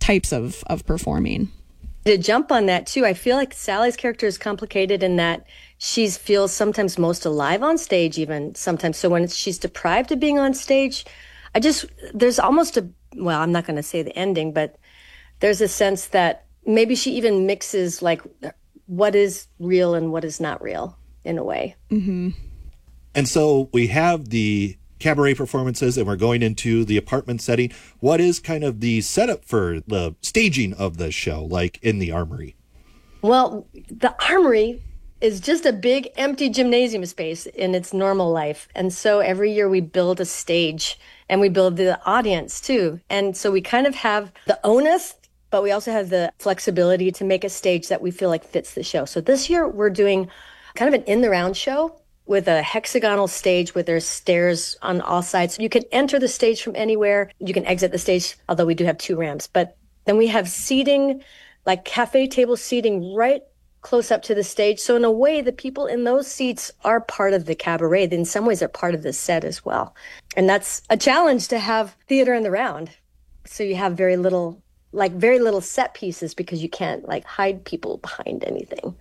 types of performing. To jump on that too, I feel like Sally's character is complicated in that she feels sometimes most alive on stage, even sometimes. So when she's deprived of being on stage, there's almost I'm not going to say the ending, but there's a sense that maybe she even mixes like what is real and what is not real in a way. Mm-hmm. And so we have the cabaret performances and we're going into the apartment setting. What is kind of the setup for the staging of the show, like in the Armory? Well, the Armory is just a big empty gymnasium space in its normal life. And so every year we build a stage and we build the audience too. And so we kind of have the onus, but we also have the flexibility to make a stage that we feel like fits the show. So this year we're doing kind of an in the round show with a hexagonal stage where there's stairs on all sides. You can enter the stage from anywhere. You can exit the stage, although we do have 2 ramps. But then we have seating, like cafe table seating right close up to the stage. So in a way, the people in those seats are part of the cabaret. In some ways, they're part of the set as well. And that's a challenge to have theater in the round. So you have very little set pieces because you can't like hide people behind anything.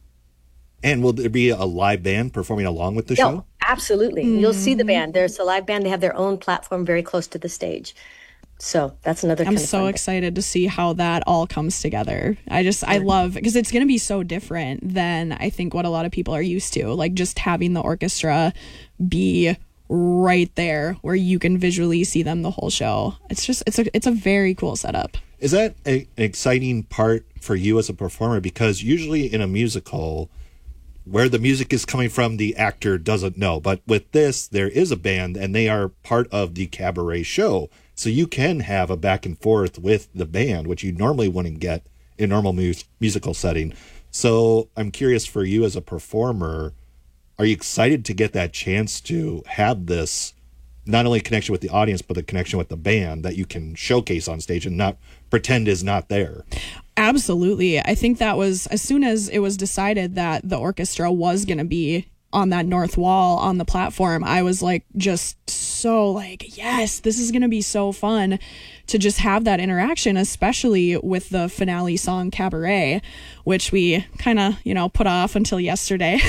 And will there be a live band performing along with the show? Absolutely. Mm-hmm. You'll see the band. There's a live band. They have their own platform very close to the stage. So that's another kind of fun thing. Excited to see how that all comes together. I love, because it's going to be so different than I think what a lot of people are used to. Like just having the orchestra be right there where you can visually see them the whole show. It's a very cool setup. Is that an exciting part for you as a performer? Because usually in a musical, where the music is coming from, the actor doesn't know. But with this, there is a band, and they are part of the cabaret show. So you can have a back and forth with the band, which you normally wouldn't get in normal musical setting. So I'm curious for you as a performer, are you excited to get that chance to have this, not only connection with the audience, but the connection with the band that you can showcase on stage and not pretend is not there? Absolutely. I think that was, as soon as it was decided that the orchestra was going to be on that north wall on the platform, I was like, just so like, yes, this is going to be so fun to just have that interaction, especially with the finale song Cabaret, which we kind of, put off until yesterday.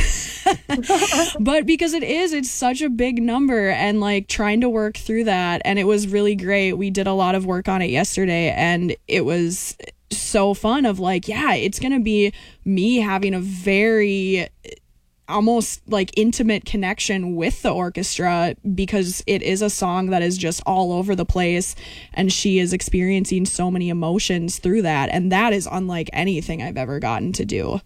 But because it's such a big number, and like trying to work through that. And it was really great. We did a lot of work on it yesterday, and it was so fun of like, yeah, it's going to be me having a very almost like intimate connection with the orchestra, because it is a song that is just all over the place, and she is experiencing so many emotions through that, and that is unlike anything I've ever gotten to do.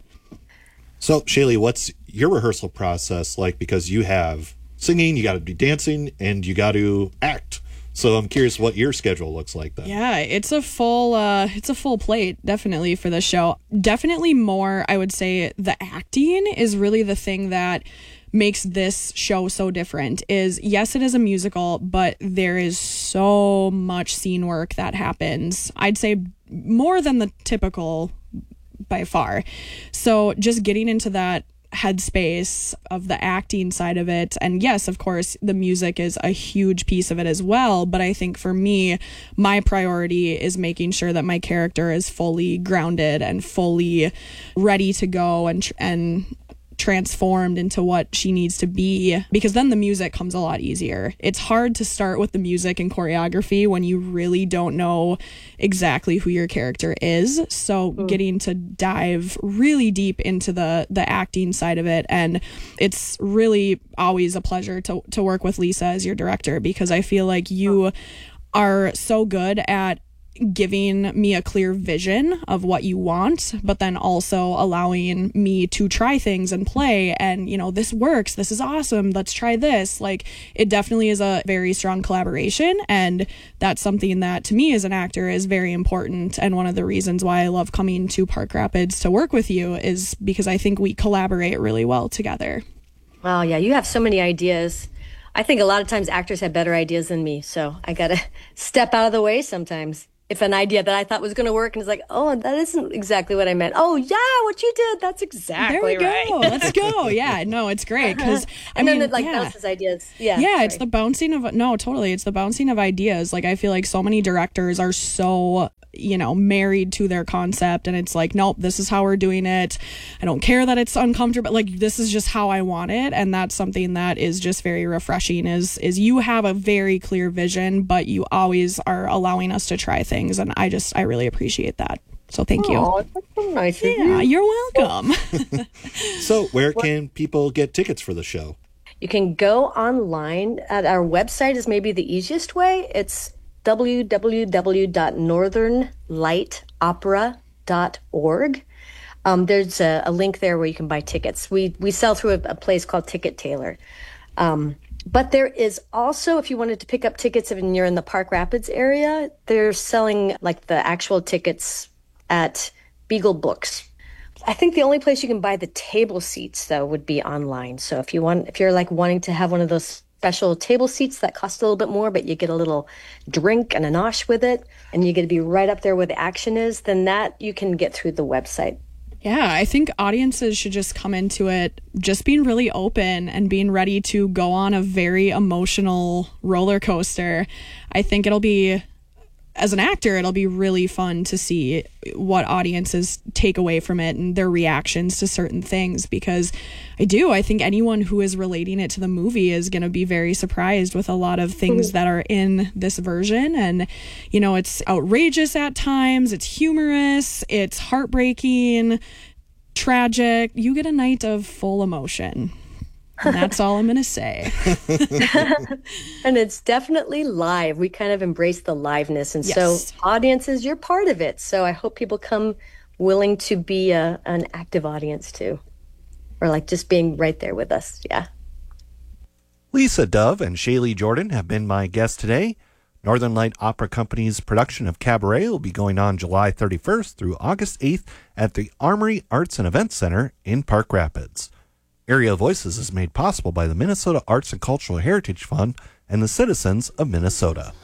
So Shaylee, what's your rehearsal process like? Because you have singing, you got to be dancing, and you got to act. So I'm curious what your schedule looks like then. Yeah, it's a full plate, definitely, for the show. Definitely more, I would say, the acting is really the thing that makes this show so different. Is, yes, it is a musical, but there is so much scene work that happens. I'd say more than the typical by far. So just getting into that headspace of the acting side of it, and yes, of course, the music is a huge piece of it as well, but I think for me, my priority is making sure that my character is fully grounded and fully ready to go and transformed into what she needs to be, because then the music comes a lot easier. It's hard to start with the music and choreography when you really don't know exactly who your character is. So getting to dive really deep into the acting side of it, and it's really always a pleasure to work with Lisa as your director, because I feel like you are so good at giving me a clear vision of what you want, but then also allowing me to try things and play, and this works, this is awesome, let's try this. Like, it definitely is a very strong collaboration, and that's something that to me as an actor is very important, and one of the reasons why I love coming to Park Rapids to work with you is because I think we collaborate really well together. Well, yeah, you have so many ideas. I think a lot of times actors have better ideas than me, so I gotta step out of the way sometimes. If an idea that I thought was going to work and it's like, oh, that isn't exactly what I meant. Oh, yeah, what you did, that's exactly right. There we go. Let's go. Yeah, no, it's great. Because then it bounces ideas. Yeah, it's the bouncing of, no, totally. It's the bouncing of ideas. Like, I feel like so many directors are so married to their concept, and it's like, nope, this is how we're doing it. I don't care that it's uncomfortable, like this is just how I want it. And that's something that is just very refreshing, is you have a very clear vision, but you always are allowing us to try things, and I really appreciate that. So thank you. Oh, that's so nice of Yeah, you. you're welcome. So where can people get tickets for the show? You can go online at our website is maybe the easiest way. It's www.northernlightopera.org. There's a link there where you can buy tickets. We sell through a place called Ticket Tailor. But there is also, if you wanted to pick up tickets and you're in the Park Rapids area, they're selling like the actual tickets at Beagle Books. I think the only place you can buy the table seats though would be online. So if you're like wanting to have one of those special table seats that cost a little bit more, but you get a little drink and a nosh with it, and you get to be right up there where the action is, then that you can get through the website. Yeah, I think audiences should just come into it just being really open and being ready to go on a very emotional roller coaster. I think as an actor, it'll be really fun to see what audiences take away from it and their reactions to certain things, because I think anyone who is relating it to the movie is going to be very surprised with a lot of things that are in this version. And, it's outrageous at times, it's humorous, it's heartbreaking, tragic. You get a night of full emotion. And that's all I'm going to say. And it's definitely live. We kind of embrace the liveness. And Yes. so audiences, you're part of it. So I hope people come willing to be an active audience too. Or like just being right there with us. Yeah. Lisa Dove and Shaylee Jordan have been my guests today. Northern Light Opera Company's production of Cabaret will be going on July 31st through August 8th at the Armory Arts and Events Center in Park Rapids. Area Voices is made possible by the Minnesota Arts and Cultural Heritage Fund and the citizens of Minnesota.